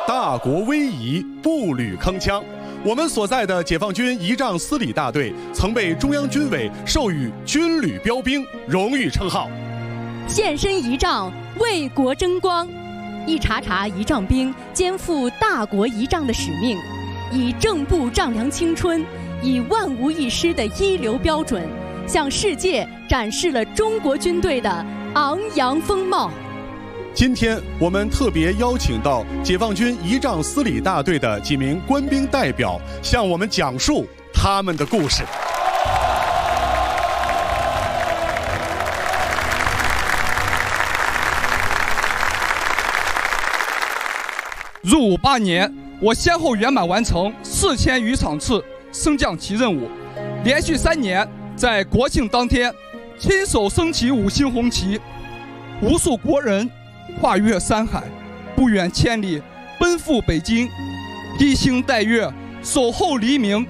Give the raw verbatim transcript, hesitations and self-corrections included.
大国威仪，步履铿锵。我们所在的解放军仪仗司礼大队曾被中央军委授予军旅标兵荣誉称号。 献身仪仗，为国争光。一茬茬仪仗兵肩负大国仪仗的使命，以正步丈量青春，以万无一失的一流标准，向世界展示了中国军队的昂扬风貌。 今天我们特别邀请到解放军仪仗司礼大队的几名官兵代表，向我们讲述他们的故事。 入伍八年，我先后圆满完成四千余场次升降旗任务，连续三年在国庆当天亲手升起五星红旗，无数国人跨越山海，不远千里奔赴北京，披星戴月，守候黎明。